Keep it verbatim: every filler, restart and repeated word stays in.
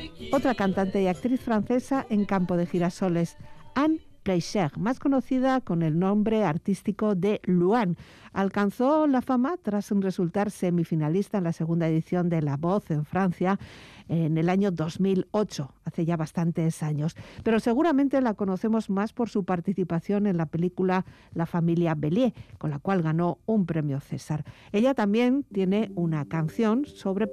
Otra cantante y actriz francesa en Campo de Girasoles, Anne Fleischer, más conocida con el nombre artístico de Luan, alcanzó la fama tras resultar semifinalista en la segunda edición de La Voz en Francia en el año dos mil ocho, hace ya bastantes años. Pero seguramente la conocemos más por su participación en la película La familia Bélier, con la cual ganó un premio César. Ella también tiene una canción sobre